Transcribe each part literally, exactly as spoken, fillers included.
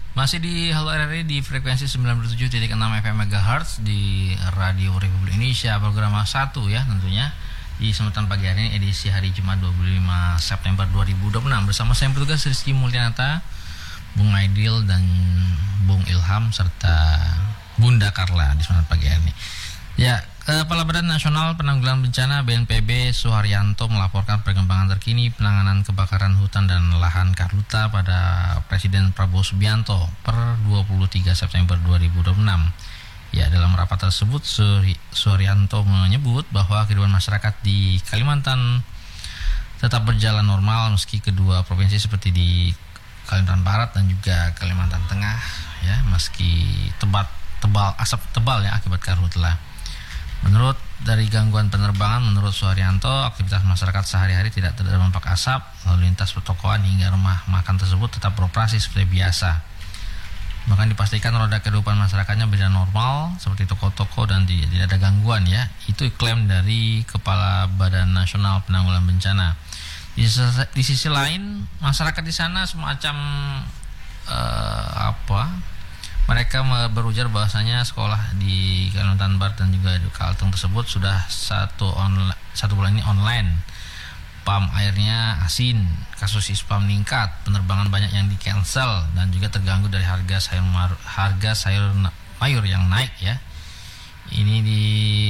Masih di Halo R R I di frekuensi sembilan puluh tujuh koma enam F M Megahertz di Radio Republik Indonesia, program satu ya tentunya. Di kesempatan pagi hari ini edisi hari Jumat dua puluh lima September dua ribu dua puluh enam bersama saya petugas Rizky Mulyanata, Bung Aidil dan Bung Ilham serta Bunda Karla di kesempatan pagi hari ini. Ya, Kepala Badan Nasional Penanggulangan Bencana B N P B Suharyanto melaporkan perkembangan terkini penanganan kebakaran hutan dan lahan Karhutla pada Presiden Prabowo Subianto per dua puluh tiga September dua ribu dua puluh enam. Ya, dalam rapat tersebut Suharyanto menyebut bahwa kehidupan masyarakat di Kalimantan tetap berjalan normal meski kedua provinsi seperti di Kalimantan Barat dan juga Kalimantan Tengah ya meski tebat tebal asap tebal ya akibat Karhutla. Menurut dari gangguan penerbangan, menurut Suharyanto, aktivitas masyarakat sehari-hari tidak terdampak asap, lalu lintas pertokoan hingga rumah makan tersebut tetap beroperasi seperti biasa. Bahkan dipastikan roda kehidupan masyarakatnya berjalan normal, seperti toko-toko dan tidak, tidak ada gangguan ya. Itu klaim dari Kepala Badan Nasional Penanggulangan Bencana. Di, di sisi lain, masyarakat di sana semacam uh, apa? Mereka berujar bahwasanya sekolah di Kalimantan Barat dan juga di Kalteng tersebut sudah satu online, satu bulan ini online. Pam airnya asin, kasus ispa meningkat, penerbangan banyak yang di-cancel dan juga terganggu dari harga sayur harga sayur mayur yang naik ya. Ini di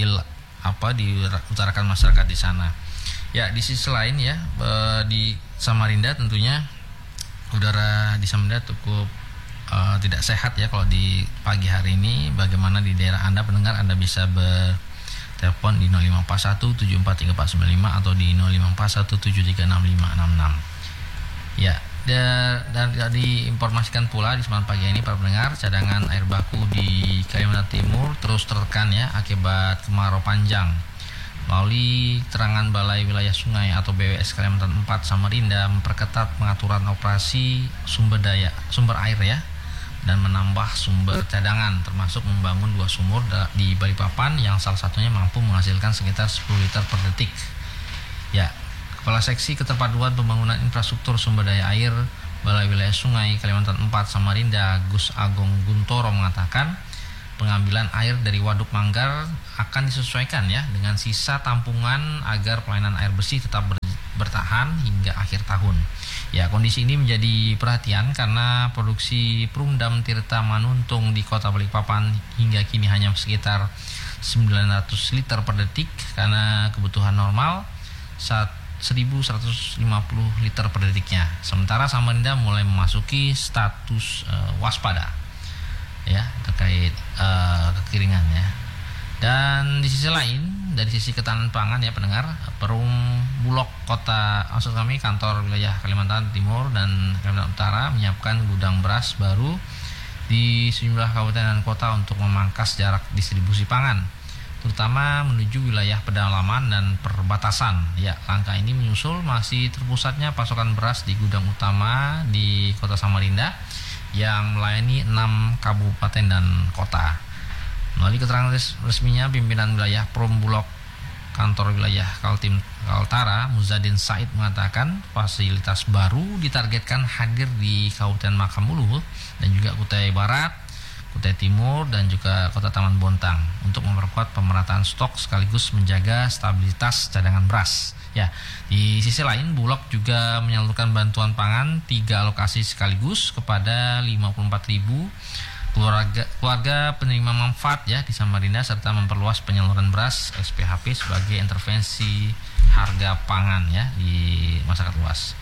apa diutarakan masyarakat di sana. Ya, di sisi lain ya di Samarinda tentunya udara di Samarinda cukup Uh, tidak sehat ya kalau di pagi hari ini. Bagaimana di daerah Anda pendengar, Anda bisa bertelepon di nol lima empat satu tujuh empat tiga empat sembilan lima atau di nol lima empat satu tujuh tiga enam lima enam enam. Ya, dan diinformasikan pula di semalam pagi ini para pendengar, cadangan air baku di Kalimantan Timur terus tertekan ya akibat kemarau panjang. Melalui keterangan Balai Wilayah Sungai atau B W S Kalimantan empat Samarinda memperketat pengaturan operasi sumber daya sumber air ya, dan menambah sumber cadangan termasuk membangun dua sumur di Balikpapan yang salah satunya mampu menghasilkan sekitar sepuluh liter per detik. Ya, Kepala Seksi Keterpaduan Pembangunan Infrastruktur Sumber Daya Air Balai Wilayah Sungai Kalimantan empat Samarinda Gus Agung Guntoro mengatakan pengambilan air dari Waduk Manggar akan disesuaikan ya dengan sisa tampungan agar pelayanan air bersih tetap ber- bertahan hingga akhir tahun. Ya, kondisi ini menjadi perhatian karena produksi Perumdam Tirta Manuntung di Kota Balikpapan hingga kini hanya sekitar sembilan ratus liter per detik karena kebutuhan normal saat seribu seratus lima puluh liter per detiknya. Sementara Samarinda mulai memasuki status uh, waspada ya terkait uh, kekeringan ya. Dan di sisi lain, dari sisi ketahanan pangan ya pendengar, Perum Bulog Kota, maksud kami kantor wilayah Kalimantan Timur dan Kalimantan Utara menyiapkan gudang beras baru di sejumlah kabupaten dan kota untuk memangkas jarak distribusi pangan, terutama menuju wilayah pedalaman dan perbatasan. Ya, langkah ini menyusul masih terpusatnya pasokan beras di gudang utama di Kota Samarinda yang melayani enam kabupaten dan kota. Melalui keterangan resminya, pimpinan wilayah Perum Bulog kantor wilayah Kaltim Kaltara, Muzadin Said mengatakan fasilitas baru ditargetkan hadir di Kabupaten Makamulu dan juga Kutai Barat, Kutai Timur dan juga Kota Taman Bontang untuk memperkuat pemerataan stok sekaligus menjaga stabilitas cadangan beras. Ya, di sisi lain Bulog juga menyalurkan bantuan pangan tiga lokasi sekaligus kepada lima puluh empat ribu keluarga keluarga penerima manfaat ya di Samarinda serta memperluas penyaluran beras S P H P sebagai intervensi harga pangan ya di masyarakat luas.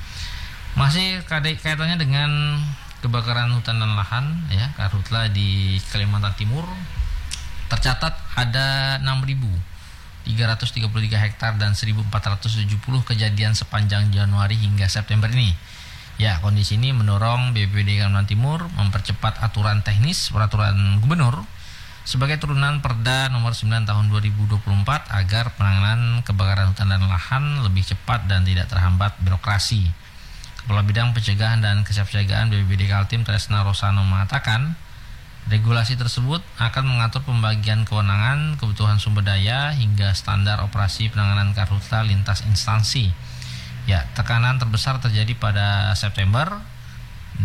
Masih kaitannya dengan kebakaran hutan dan lahan ya Karhutla di Kalimantan Timur, tercatat ada enam ribu tiga ratus tiga puluh tiga hektar dan seribu empat ratus tujuh puluh kejadian sepanjang Januari hingga September ini. Ya, kondisi ini mendorong B P B D Kalimantan Timur mempercepat aturan teknis peraturan gubernur sebagai turunan Perda nomor sembilan tahun dua ribu dua puluh empat agar penanganan kebakaran hutan dan lahan lebih cepat dan tidak terhambat birokrasi. Kepala Bidang Pencegahan dan Kesiapsiagaan B P B D Kaltim Tresna Rosano mengatakan regulasi tersebut akan mengatur pembagian kewenangan, kebutuhan sumber daya hingga standar operasi penanganan karhutla lintas instansi. Ya, tekanan terbesar terjadi pada September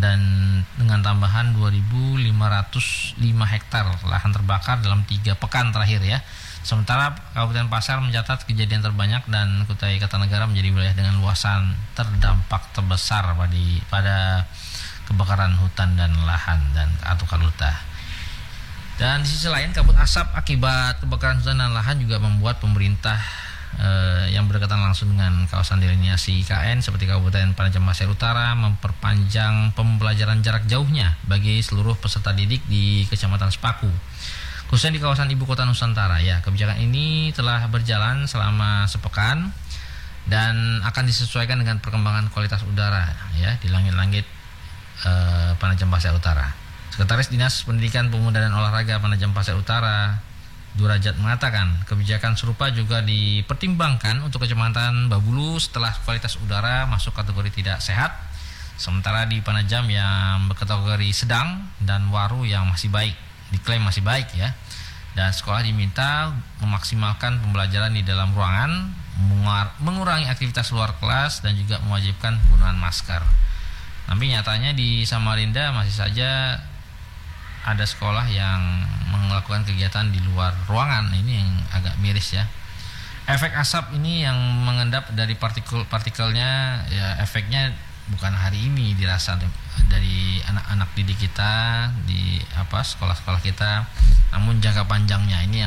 dan dengan tambahan dua ribu lima ratus lima hektar lahan terbakar dalam tiga pekan terakhir ya. Sementara Kabupaten Pasar mencatat kejadian terbanyak dan Kutai Kartanegara menjadi wilayah dengan luasan terdampak terbesar pada, pada kebakaran hutan dan lahan dan atau karhutla. Dan di sisi lain, kabut asap akibat kebakaran hutan dan lahan juga membuat pemerintah eh, yang berdekatan langsung dengan kawasan delineasi I K N seperti Kabupaten Panajam Pasir Utara memperpanjang pembelajaran jarak jauhnya bagi seluruh peserta didik di Kecamatan Sepaku, khususnya di kawasan Ibu Kota Nusantara. Ya, kebijakan ini telah berjalan selama sepekan dan akan disesuaikan dengan perkembangan kualitas udara ya di langit-langit eh, Panajam Pasir Utara. Sekretaris Dinas Pendidikan Pemuda dan Olahraga Panajam Pasir Utara, Durajat, mengatakan kebijakan serupa juga dipertimbangkan untuk Kecamatan Babulu setelah kualitas udara masuk kategori tidak sehat, sementara di Panajam yang berkategori sedang dan Waru yang masih baik, diklaim masih baik ya. Dan sekolah diminta memaksimalkan pembelajaran di dalam ruangan, mengurangi aktivitas luar kelas dan juga mewajibkan penggunaan masker. Tapi nyatanya di Samarinda masih saja ada sekolah yang melakukan kegiatan di luar ruangan. Ini yang agak miris ya. Efek asap ini yang mengendap dari partikel-partikelnya ya, efeknya bukan hari ini dirasa dari anak-anak didik kita di apa sekolah-sekolah kita, namun jangka panjangnya ini yang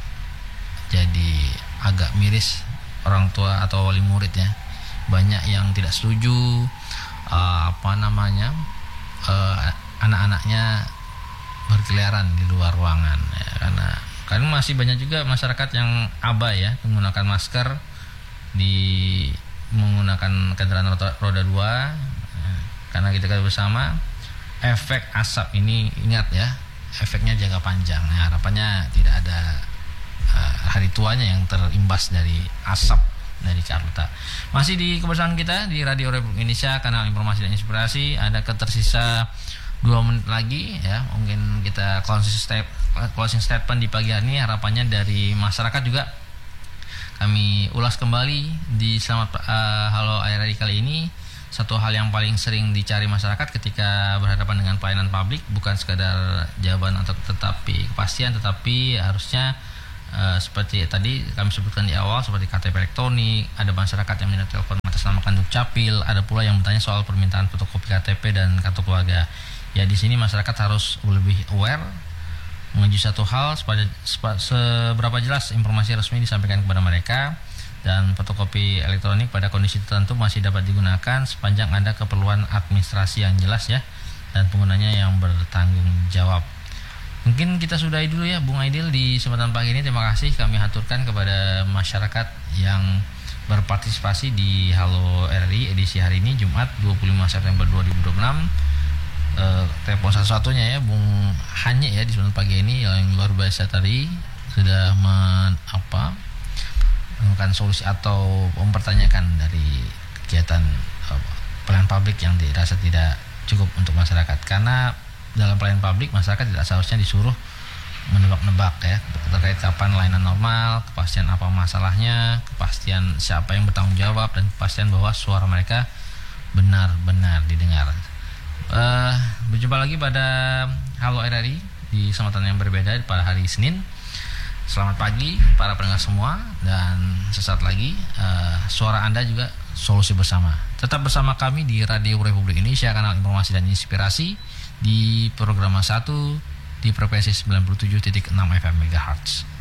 jadi agak miris orang tua atau wali murid ya. Banyak yang tidak setuju uh, apa namanya uh, anak-anaknya berkeliaran di luar ruangan ya, karena karena masih banyak juga masyarakat yang abai ya menggunakan masker di menggunakan kendaraan roda, roda dua ya, karena kita ketahui bersama efek asap ini, ingat ya, efeknya jangka panjang ya, harapannya tidak ada uh, hari tuanya yang terimbas dari asap dari karhutla. Masih di kebersamaan kita di Radio Republik Indonesia, kanal informasi dan inspirasi. Ada ketersisa dua menit lagi ya, mungkin kita closing step, closing statement di pagi hari ini. Harapannya dari masyarakat juga kami ulas kembali di Selamat uh, Halo A R R I kali ini. Satu hal yang paling sering dicari masyarakat ketika berhadapan dengan pelayanan publik bukan sekadar jawaban atau tetapi kepastian, tetapi harusnya uh, seperti tadi kami sebutkan di awal, seperti K T P elektronik. Ada masyarakat yang minta telepon atasnamakan Dukcapil, ada pula yang bertanya soal permintaan fotokopi K T P dan kartu keluarga. Ya, di sini masyarakat harus lebih aware menuju satu hal, sepada, seberapa jelas informasi resmi disampaikan kepada mereka, dan fotokopi elektronik pada kondisi tertentu masih dapat digunakan sepanjang ada keperluan administrasi yang jelas ya, dan penggunanya yang bertanggung jawab. Mungkin kita sudahi dulu ya Bung Aidil di kesempatan pagi ini. Terima kasih kami haturkan kepada masyarakat yang berpartisipasi di Halo R R I edisi hari ini Jumat dua puluh lima September dua ribu dua puluh enam. Uh, telepon satu-satunya ya Bung Hanye ya di kesempatan pagi ini yang luar biasa tadi sudah men, apa menemukan solusi atau mempertanyakan dari kegiatan uh, pelayanan publik yang dirasa tidak cukup untuk masyarakat, karena dalam pelayanan publik masyarakat tidak seharusnya disuruh menebak-nebak ya terkait kapan layanan normal, kepastian apa masalahnya, kepastian siapa yang bertanggung jawab, dan kepastian bahwa suara mereka benar-benar didengar. Uh, berjumpa lagi pada Halo R R I di kesempatan yang berbeda pada hari Senin. Selamat pagi para pendengar semua, dan sesaat lagi uh, suara Anda juga solusi bersama. Tetap bersama kami di Radio Republik Indonesia, kanal informasi dan inspirasi, di program satu di frekuensi sembilan puluh tujuh titik enam F M Megahertz.